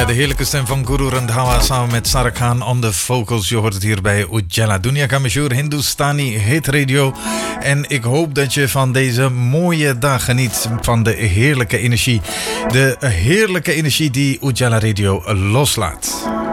De heerlijke stem van Guru Randhawa samen met Sarah Khan on the vocals. Je hoort het hier bij Ujjala Dunia Ka Mashhoor Hindustani Hit Radio. En ik hoop dat je van deze mooie dag geniet van de heerlijke energie. De heerlijke energie die Ujjala Radio loslaat.